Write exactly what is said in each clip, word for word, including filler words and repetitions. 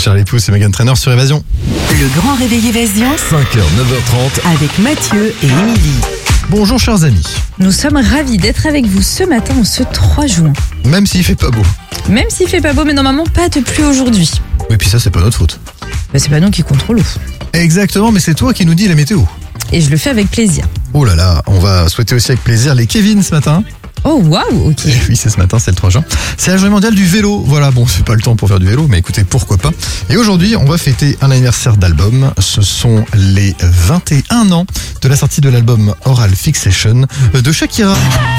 Charlie Pouce et Meghan Trainor sur Évasion. Le grand réveil Évasion cinq heures, neuf heures trente. avec Mathieu et Émilie. Bonjour chers amis. Nous sommes ravis d'être avec vous ce matin, en ce trois juin. Même s'il fait pas beau. Même s'il fait pas beau, mais normalement pas de pluie aujourd'hui. Et puis ça, c'est pas notre faute. Bah, c'est pas nous qui contrôlons. Exactement, mais c'est toi qui nous dis la météo. Et je le fais avec plaisir. Oh là là, on va souhaiter aussi avec plaisir les Kevin ce matin. Oh waouh, ok. Et oui, c'est ce matin, c'est le trois juin. C'est la journée mondiale du vélo. Voilà, bon, c'est pas le temps pour faire du vélo, mais écoutez, pourquoi pas. Et aujourd'hui, on va fêter un anniversaire d'album. Ce sont les vingt et un ans de la sortie de l'album Oral Fixation de Shakira.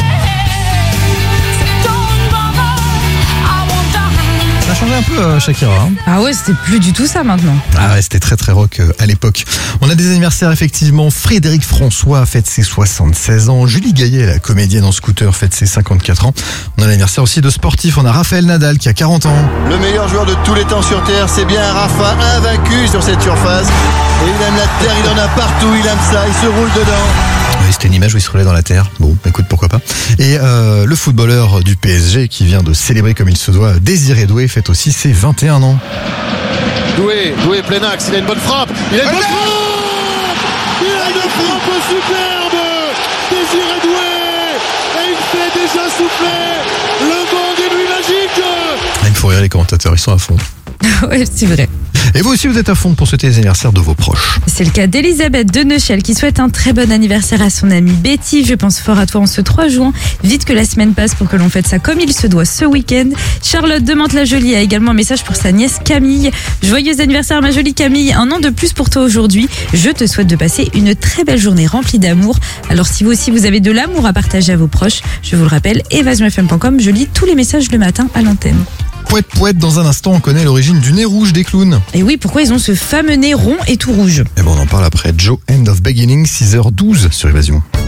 Ça a changé un peu euh, Shakira. Hein. Ah ouais, c'était plus du tout ça maintenant. Ah ouais, c'était très très rock euh, à l'époque. On a des anniversaires effectivement. Frédéric François fête ses soixante-seize ans. Julie Gaillet, la comédienne en scooter, fête ses cinquante-quatre ans. On a l'anniversaire aussi de sportifs. On a Raphaël Nadal qui a quarante ans. Le meilleur joueur de tous les temps sur Terre, c'est bien Rafa, invaincu sur cette surface. Et il aime la terre, il en a partout, il aime ça, il se roule dedans. Oui, c'était une image où il se roulait dans la terre. Bon, écoute, pourquoi pas. Et euh, le footballeur du P S G qui vient de célébrer comme il se doit, Désiré Doué, fête aussi ses vingt et un ans. Doué, Doué plein axe, il a une bonne frappe. Il a une bonne frappe. Il a une frappe superbe. Désiré Doué. Et il fait déjà souffler le vent des nuits magiques. Ah, il me faut rire les commentateurs, ils sont à fond. Ouais, c'est vrai. Et vous aussi, vous êtes à fond pour souhaiter les anniversaires de vos proches. C'est le cas d'Elisabeth de Neuchâtel qui souhaite un très bon anniversaire à son amie Betty. Je pense fort à toi en ce trois juin. Vite que la semaine passe pour que l'on fête ça comme il se doit ce week-end. Charlotte de Mantes-la-Jolie a également un message pour sa nièce Camille. Joyeux anniversaire ma jolie Camille. Un an de plus pour toi aujourd'hui. Je te souhaite de passer une très belle journée remplie d'amour. Alors si vous aussi vous avez de l'amour à partager à vos proches, je vous le rappelle, évasion f m point com, je lis tous les messages le matin à l'antenne. Pouette pouette, dans un instant, on connaît l'origine du nez rouge des clowns. Et oui, pourquoi ils ont ce fameux nez rond et tout rouge? Et bon, on en parle après Joe, End of Beginning, six heures douze sur Évasion.